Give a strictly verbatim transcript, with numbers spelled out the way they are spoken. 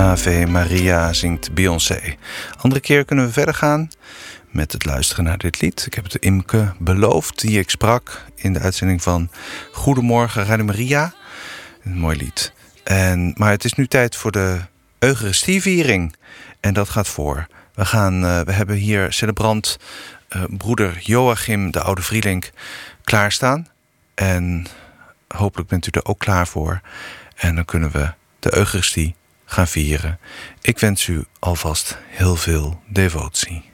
Ave Maria zingt Beyoncé. Andere keer kunnen we verder gaan met het luisteren naar dit lied. Ik heb het Imke beloofd, die ik sprak in de uitzending van Goedemorgen Radio Maria. Een mooi lied. En, maar het is nu tijd voor de Eucharistieviering. En dat gaat voor. We, gaan, uh, we hebben hier celebrant uh, broeder Joachim, de oude Vrielink, klaarstaan. En hopelijk bent u er ook klaar voor. En dan kunnen we de Eucharistie gaan vieren. Ik wens u alvast heel veel devotie.